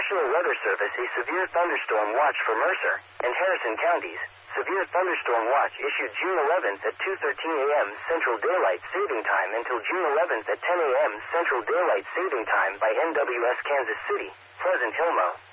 National Weather Service a severe thunderstorm watch for Mercer and Harrison counties. Severe thunderstorm watch issued June 11th at 2:13 a.m. Central Daylight Saving Time until June 11th at 10 a.m. Central Daylight Saving Time by NWS Kansas City, Pleasant Hill, Mo.